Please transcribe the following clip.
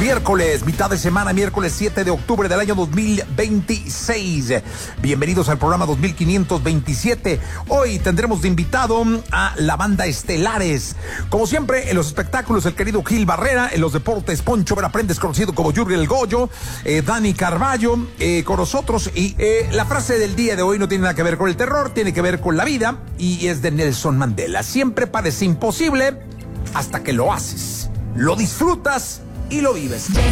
miércoles, mitad de semana, miércoles 7 de octubre del año 2026. Bienvenidos al programa 2527. Hoy tendremos de invitado a la banda Estelares. Como siempre, en los espectáculos, el querido Gil Barrera; en los deportes, Poncho Vera Prendes, conocido como Yurgi el Goyo; Dani Carballo con nosotros. Y la frase del día de hoy no tiene nada que ver con el terror, tiene que ver con la vida, y es de Nelson Mandela. Siempre parece imposible hasta que lo haces, lo disfrutas y lo vives. De